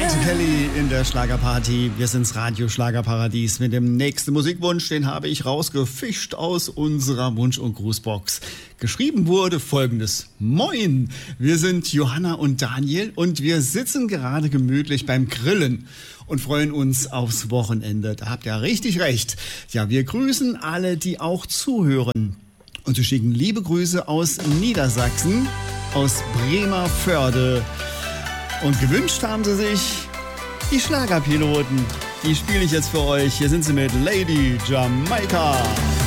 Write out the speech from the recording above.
Ted Kelly in der Schlagerparty. Wir sind's Radio Schlagerparadies mit dem nächsten Musikwunsch. Den habe ich rausgefischt aus unserer Wunsch- und Grußbox. Geschrieben wurde Folgendes. Moin, wir sind Johanna und Daniel und wir sitzen gerade gemütlich beim Grillen und freuen uns aufs Wochenende. Da habt ihr richtig recht. Ja, wir grüßen alle, die auch zuhören. Und sie schicken liebe Grüße aus Niedersachsen, aus Bremervörde. Und gewünscht haben sie sich die Schlagerpiloten. Die spiele ich jetzt für euch. Hier sind sie mit Lady Jamaika.